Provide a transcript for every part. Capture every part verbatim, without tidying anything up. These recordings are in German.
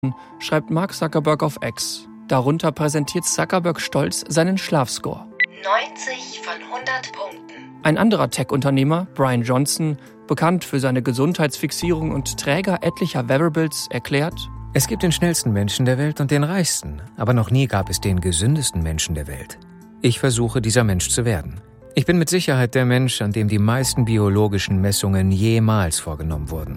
schreibt Mark Zuckerberg auf X. Darunter präsentiert Zuckerberg stolz seinen Schlafscore. neunzig von hundert Punkten. Ein anderer Tech-Unternehmer, Brian Johnson, bekannt für seine Gesundheitsfixierung und Träger etlicher Wearables, erklärt: Es gibt den schnellsten Menschen der Welt und den reichsten, aber noch nie gab es den gesündesten Menschen der Welt. Ich versuche, dieser Mensch zu werden. Ich bin mit Sicherheit der Mensch, an dem die meisten biologischen Messungen jemals vorgenommen wurden.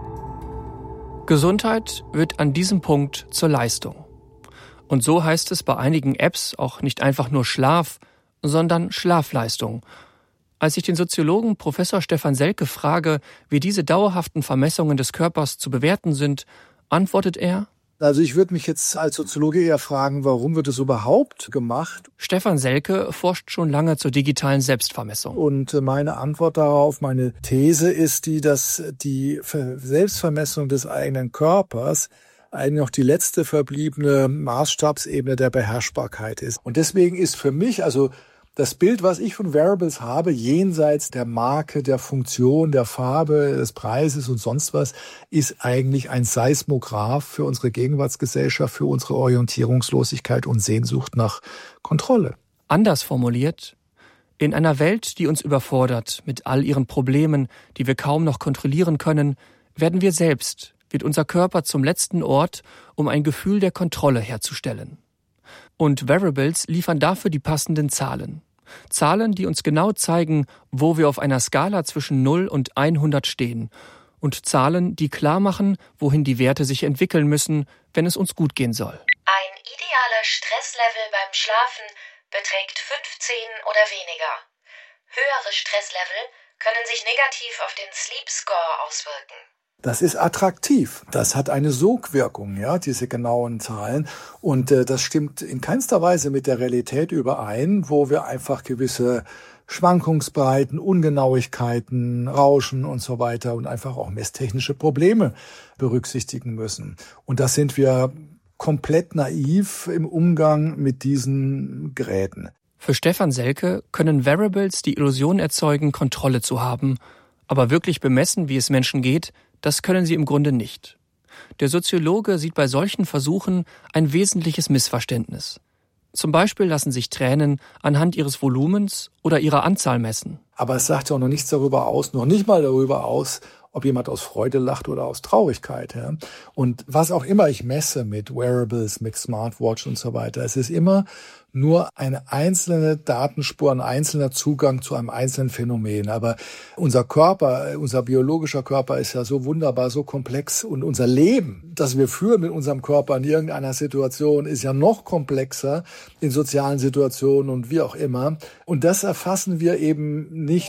Gesundheit wird an diesem Punkt zur Leistung. Und so heißt es bei einigen Apps auch nicht einfach nur Schlaf, sondern Schlafleistung. Als ich den Soziologen Professor Stefan Selke frage, wie diese dauerhaften Vermessungen des Körpers zu bewerten sind, antwortet er: Also ich würde mich jetzt als Soziologe eher fragen, warum wird es überhaupt gemacht? Stefan Selke forscht schon lange zur digitalen Selbstvermessung. Und meine Antwort darauf, meine These ist die, dass die Selbstvermessung des eigenen Körpers eigentlich noch die letzte verbliebene Maßstabsebene der Beherrschbarkeit ist. Und deswegen ist für mich also das Bild, was ich von Wearables habe, jenseits der Marke, der Funktion, der Farbe, des Preises und sonst was, ist eigentlich ein Seismograph für unsere Gegenwartsgesellschaft, für unsere Orientierungslosigkeit und Sehnsucht nach Kontrolle. Anders formuliert: In einer Welt, die uns überfordert mit all ihren Problemen, die wir kaum noch kontrollieren können, werden wir selbst, wird unser Körper zum letzten Ort, um ein Gefühl der Kontrolle herzustellen. Und Wearables liefern dafür die passenden Zahlen. Zahlen, die uns genau zeigen, wo wir auf einer Skala zwischen null und hundert stehen. Und Zahlen, die klar machen, wohin die Werte sich entwickeln müssen, wenn es uns gut gehen soll. Ein idealer Stresslevel beim Schlafen beträgt fünfzehn oder weniger. Höhere Stresslevel können sich negativ auf den Sleep Score auswirken. Das ist attraktiv. Das hat eine Sogwirkung, ja, diese genauen Zahlen. Und äh, das stimmt in keinster Weise mit der Realität überein, wo wir einfach gewisse Schwankungsbreiten, Ungenauigkeiten, Rauschen und so weiter und einfach auch messtechnische Probleme berücksichtigen müssen. Und das sind wir komplett naiv im Umgang mit diesen Geräten. Für Stefan Selke können Wearables die Illusion erzeugen, Kontrolle zu haben. Aber wirklich bemessen, wie es Menschen geht, das können sie im Grunde nicht. Der Soziologe sieht bei solchen Versuchen ein wesentliches Missverständnis. Zum Beispiel lassen sich Tränen anhand ihres Volumens oder ihrer Anzahl messen. Aber es sagt ja auch noch nichts darüber aus, noch nicht mal darüber aus, ob jemand aus Freude lacht oder aus Traurigkeit. Ja? Und was auch immer ich messe mit Wearables, mit Smartwatch und so weiter, es ist immer nur eine einzelne Datenspur, ein einzelner Zugang zu einem einzelnen Phänomen. Aber unser Körper, unser biologischer Körper ist ja so wunderbar, so komplex. Und unser Leben, das wir führen mit unserem Körper in irgendeiner Situation, ist ja noch komplexer in sozialen Situationen und wie auch immer. Und das erfassen wir eben nicht.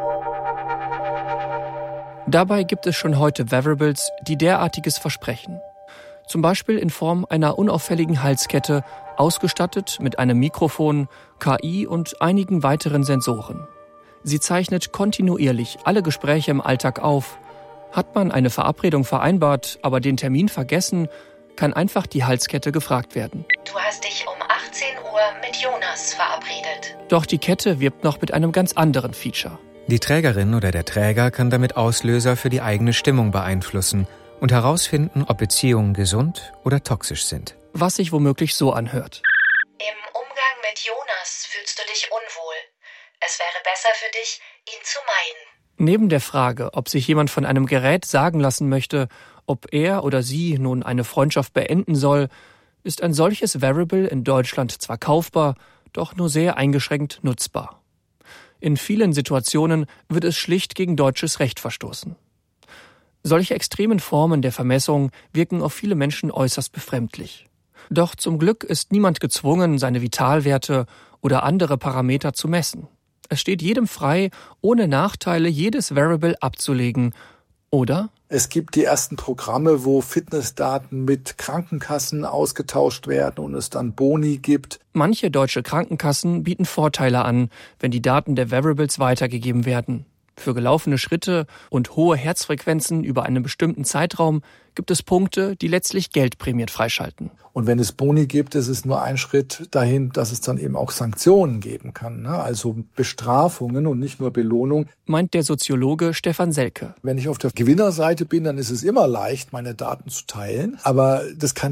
Dabei gibt es schon heute Wearables, die derartiges versprechen. Zum Beispiel in Form einer unauffälligen Halskette, ausgestattet mit einem Mikrofon, K I und einigen weiteren Sensoren. Sie zeichnet kontinuierlich alle Gespräche im Alltag auf. Hat man eine Verabredung vereinbart, aber den Termin vergessen, kann einfach die Halskette gefragt werden. Du hast dich um achtzehn Uhr mit Jonas verabredet. Doch die Kette wirbt noch mit einem ganz anderen Feature. Die Trägerin oder der Träger kann damit Auslöser für die eigene Stimmung beeinflussen und herausfinden, ob Beziehungen gesund oder toxisch sind. Was sich womöglich so anhört. Im Umgang mit Jonas fühlst du dich unwohl. Es wäre besser für dich, ihn zu meiden. Neben der Frage, ob sich jemand von einem Gerät sagen lassen möchte, ob er oder sie nun eine Freundschaft beenden soll, ist ein solches Wearable in Deutschland zwar kaufbar, doch nur sehr eingeschränkt nutzbar. In vielen Situationen wird es schlicht gegen deutsches Recht verstoßen. Solche extremen Formen der Vermessung wirken auf viele Menschen äußerst befremdlich. Doch zum Glück ist niemand gezwungen, seine Vitalwerte oder andere Parameter zu messen. Es steht jedem frei, ohne Nachteile jedes Wearable abzulegen. Oder? Es gibt die ersten Programme, wo Fitnessdaten mit Krankenkassen ausgetauscht werden und es dann Boni gibt. Manche deutsche Krankenkassen bieten Vorteile an, wenn die Daten der Wearables weitergegeben werden. Für gelaufene Schritte und hohe Herzfrequenzen über einen bestimmten Zeitraum gibt es Punkte, die letztlich geldprämiert freischalten. Und wenn es Boni gibt, ist es nur ein Schritt dahin, dass es dann eben auch Sanktionen geben kann, ne? Also Bestrafungen und nicht nur Belohnung. Meint der Soziologe Stefan Selke. Wenn ich auf der Gewinnerseite bin, dann ist es immer leicht, meine Daten zu teilen. Aber das kann